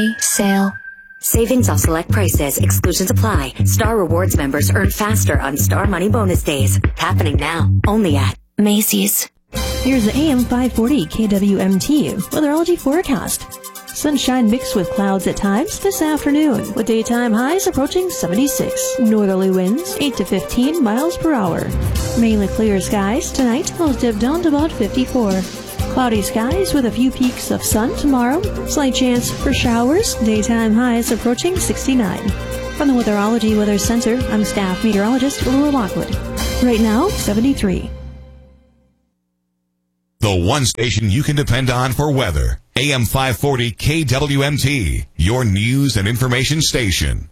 Sale. Savings off select prices. Exclusions apply. Star Rewards members earn faster on Star Money Bonus Days. Happening now. Only at Macy's. Here's the AM 540 KWMT weatherology forecast. Sunshine mixed with clouds at times this afternoon, with daytime highs approaching 76. Northerly winds 8 to 15 miles per hour. Mainly clear skies tonight, will dip down to about 54. Cloudy skies with a few peaks of sun tomorrow. Slight chance for showers. Daytime highs approaching 69. From the Weatherology Weather Center, I'm staff meteorologist Laura Lockwood. Right now, 73. The one station you can depend on for weather. AM 540 KWMT, your news and information station.